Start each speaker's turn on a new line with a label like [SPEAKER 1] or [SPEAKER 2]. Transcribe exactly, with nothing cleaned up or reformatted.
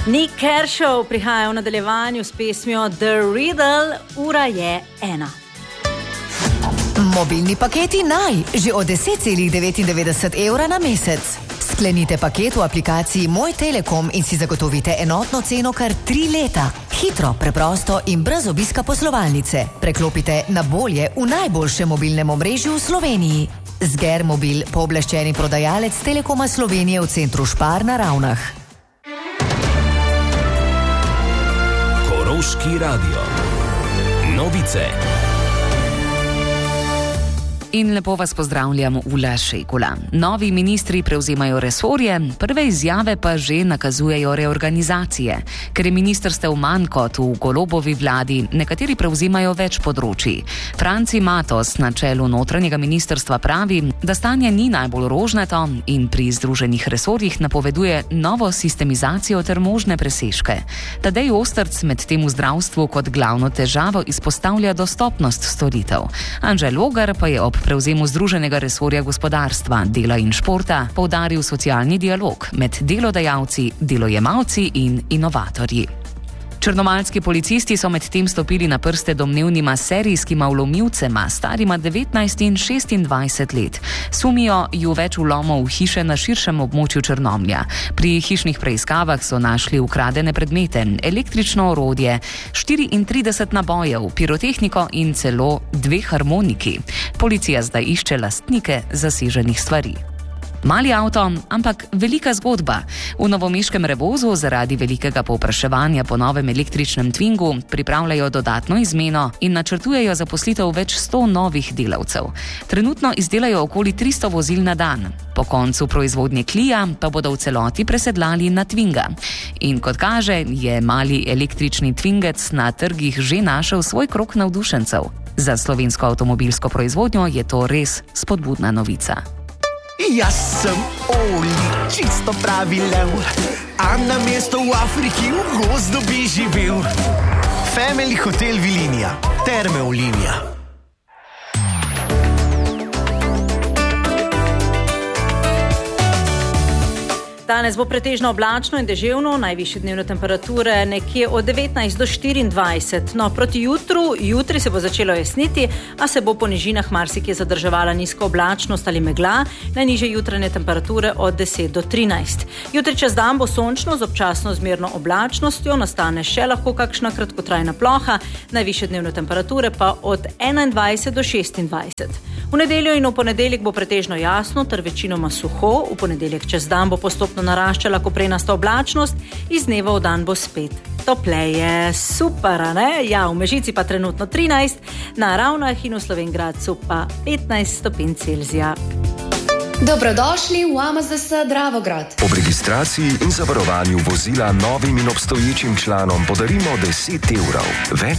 [SPEAKER 1] Nick Kershaw prihaja v nadaljevanju s pesmijo The Riddle, ura je ena.
[SPEAKER 2] Mobilni paketi naj, že od deset celih devetindevetdeset evra na mesec. Sklenite paket v aplikaciji Moj Telekom in si zagotovite enotno ceno kar tri leta. Hitro, preprosto in brez obiska poslovalnice. Preklopite na bolje v najboljšem mobilnem omrežju v Sloveniji. Zger Mobil, pooblaščeni prodajalec Telekoma Slovenije v centru Špar na Ravnah.
[SPEAKER 3] Koroški radio. Novice.
[SPEAKER 4] In lepo vas pozdravljam, Ula Šekula. Novi ministri prevzemajo resorje, prve izjave pa že nakazujejo reorganizacije. Ker je ministrstev manj kot v Golobovi vladi, nekateri prevzemajo več področij. Franci Matos na čelu notranjega ministrstva pravi, da stanje ni najbolj rožnato in pri združenih resorjih napoveduje novo sistemizacijo ter možne presežke. Tadej Ostrc med tem v zdravstvu kot glavno težavo izpostavlja dostopnost storitev. Anže Logar pa je ob prevzemu združenega resorja gospodarstva, dela in športa poudaril socialni dialog med delodajalci, delojemalci in inovatorji. Črnomaljski policisti so med tem stopili na prste domnevnima serijskima vlomilcema, starima devetnajst in šestindvajset let. Sumijo ju več vlomov v hiše na širšem območju Črnomlja. Pri hišnih preiskavah so našli ukradene predmete, električno orodje, štiriintrideset nabojev, pirotehniko in celo dve harmoniki. Policija zdaj išče lastnike zaseženih stvari. Mali avto, ampak velika zgodba. V novomeškem Revozu zaradi velikega povpraševanja po novem električnem Twingu pripravljajo dodatno izmeno in načrtujejo zaposlitev več sto novih delavcev. Trenutno izdelajo okoli tristo vozil na dan. Po koncu proizvodnje Clio pa bodo v celoti presedlali na Twinga. In kot kaže, je mali električni Twingec na trgih že našel svoj krog navdušencev. Za slovensko avtomobilsko proizvodnjo je to res spodbudna novica.
[SPEAKER 5] Jaz sem Oli, čisto pravi lev, a na mesto v Afriki v gozdu bi živel. Family Hotel Vilinija, Terme Olimija.
[SPEAKER 1] Danes bo pretežno oblačno in deževno, najvišje dnevne temperature nekje od devetnajst do štiriindvajset. No, proti jutru, jutri se bo začelo jasniti, a se bo po nižinah marsikje zadrževala nizko oblačnost ali megla, najnižje jutranje temperature od deset do trinajst. Jutri čez dan bo sončno z občasno zmerno oblačnostjo, nastane še lahko kakšna kratkotrajna ploha, najvišje dnevne temperature pa od enaindvajset do šestindvajset. V nedeljo in v ponedeljek bo pretežno jasno ter večinoma suho, v ponedeljek čez dan bo postopno naraščala koprenasta oblačnost, iz dneva v dan bo spet topleje. Super, ne? Ja, v Mežici pa trenutno trinajst, na Ravnah in v Slovenj Gradcu pa petnajst stopinj Celzija.
[SPEAKER 6] Dobrodošli v A M Z S Dravograd.
[SPEAKER 3] Ob registraciji in zavarovanju vozila novim in obstoječim članom podarimo deset evrov. Več